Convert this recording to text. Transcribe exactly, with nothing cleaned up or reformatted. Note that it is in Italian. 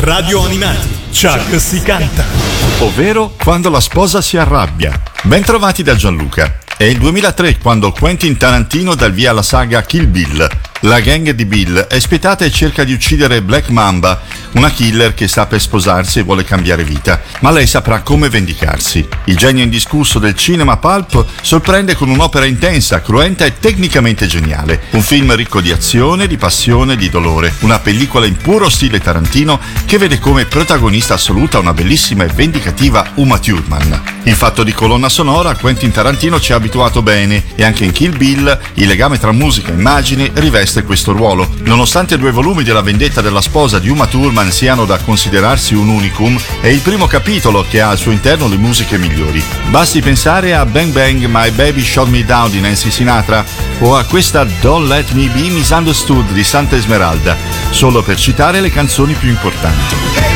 Radio Animati, Chuck si canta. Ovvero quando la sposa si arrabbia. Bentrovati da Gianluca. È il duemilatré quando Quentin Tarantino dà il via alla saga Kill Bill. La gang di Bill è spietata e cerca di uccidere Black Mamba, una killer che sta per sposarsi e vuole cambiare vita, ma lei saprà come vendicarsi. Il genio indiscusso del cinema pulp sorprende con un'opera intensa, cruenta e tecnicamente geniale. Un film ricco di azione, di passione e di dolore. Una pellicola in puro stile Tarantino che vede come protagonista assoluta una bellissima e vendicativa Uma Thurman. In fatto di colonna sonora, Quentin Tarantino ci ha abituato bene e anche in Kill Bill il legame tra musica e immagine riveste questo ruolo. Nonostante due volumi della vendetta della sposa di Uma Thurman siano da considerarsi un unicum, è il primo capitolo che ha al suo interno le musiche migliori. Basti pensare a Bang Bang My Baby Shot Me Down di Nancy Sinatra o a questa Don't Let Me Be Misunderstood di Santa Esmeralda, solo per citare le canzoni più importanti.